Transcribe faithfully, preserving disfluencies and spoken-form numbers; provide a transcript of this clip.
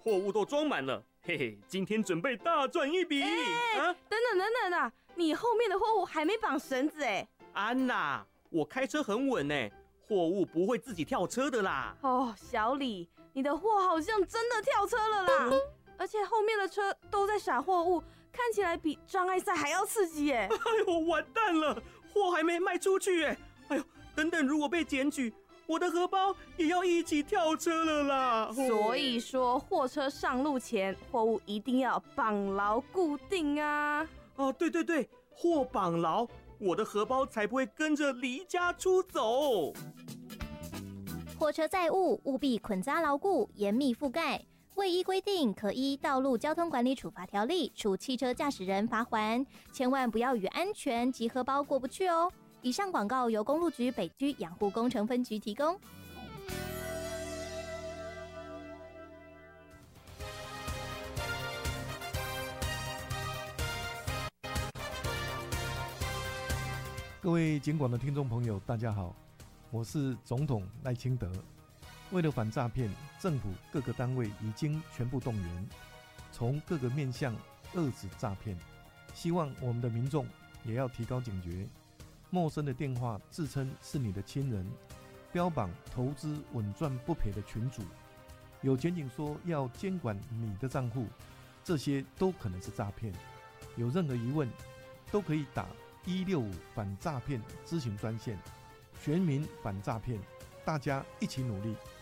货物都装满了，嘿嘿，今天准备大赚一笔。 欸啊、等等等等啊，你后面的货物还没绑绳子哎。 安娜，我开车很稳哎，货物不会自己跳车的啦。 哦，小李，你的货好像真的跳车了啦，嗯、而且后面的车都在撒货物，看起来比障碍赛还要刺激耶。 哎呦，完蛋了，货还没卖出去耶。哎呦，等等，如果被检举，我的荷包也要一起跳车了啦。 所以说，货车上路前，货物一定要绑牢固定啊。 哦，对对对，货绑牢，我的荷包才不会跟着离家出走。 货车载物务必捆扎牢固，严密覆盖。未依规定，可依《道路交通管理处罚条例》处汽车驾驶人罚锾。千万不要与安全及荷包过不去哦。以上广告由公路局北区养护工程分局提供。 各位警广的听众朋友，大家好，我是总统赖清德。为了反诈骗，政府各个单位已经全部动员，从各个面向遏止诈骗。希望我们的民众也要提高警觉。陌生的电话自称是你的亲人，标榜投资稳赚不赔的群组，有检警说要监管你的账户，这些都可能是诈骗。有任何疑问，都可以打一六五反诈骗咨询专线，全民反诈骗，大家一起努力。